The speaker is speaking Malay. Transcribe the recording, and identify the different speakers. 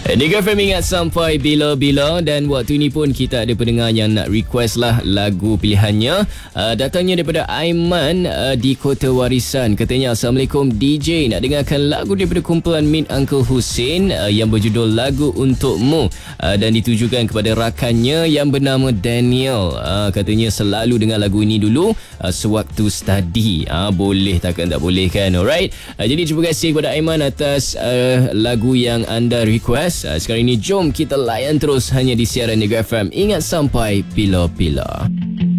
Speaker 1: Nega FM ingat sampai bila-bila, dan waktu ini pun kita ada pendengar yang nak request lah lagu pilihannya. Datangnya daripada Aiman di Kota Warisan. Katanya, Assalamualaikum DJ, nak dengarkan lagu daripada kumpulan Meet Uncle Hussein yang berjudul Lagu Untukmu, dan ditujukan kepada rakannya yang bernama Daniel. Katanya selalu dengar lagu ini dulu sewaktu study. Boleh, takkan tak boleh kan? Alright. Jadi terima kasih kepada Aiman atas lagu yang anda request. Sekarang ini jom kita layan terus hanya di siaran Nega FM. Ingat sampai bila-bila.